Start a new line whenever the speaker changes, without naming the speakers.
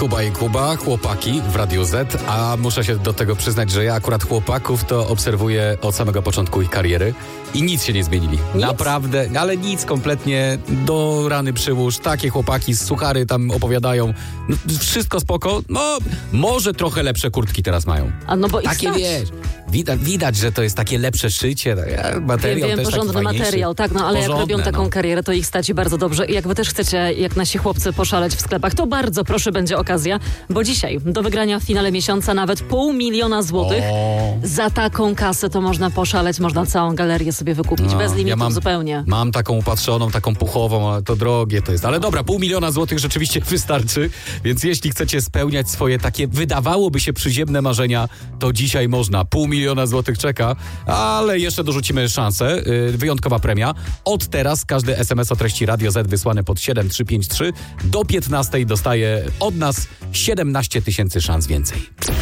Kuba i Kuba, chłopaki w Radiu Z, a muszę się do tego przyznać, że ja akurat chłopaków to obserwuję od samego początku ich kariery i nic się nie zmienili.
Nic?
Naprawdę, ale nic kompletnie, do rany przyłóż, takie chłopaki z suchary tam opowiadają, no, wszystko spoko, no może trochę lepsze kurtki teraz mają.
A no bo ich
Takie
stać.
wiesz, widać, że to jest takie lepsze szycie, materiał
Wiem,
też
porządny
taki fajniejszy.
materiał, tak, no ale jak
Porządne,
robią taką
no.
karierę, to ich stać i bardzo dobrze. I jak wy też chcecie, jak nasi chłopcy, poszaleć w sklepach, to bardzo proszę, będzie okazja, bo dzisiaj do wygrania w finale miesiąca nawet 500 000 złotych.
O.
Za taką kasę to można poszaleć, można całą galerię sobie wykupić, bez limitów zupełnie.
Mam taką upatrzoną, taką puchową, ale to drogie to jest. Ale dobra, 500 000 złotych rzeczywiście wystarczy, więc jeśli chcecie spełniać swoje takie, wydawałoby się przyziemne marzenia, to dzisiaj można. 500 000 złotych czeka, ale jeszcze dorzucimy szansę. Wyjątkowa premia. Od teraz każdy SMS o treści Radio Z wysłany pod 7353 do 15 dostaje od nas 17 000 szans więcej.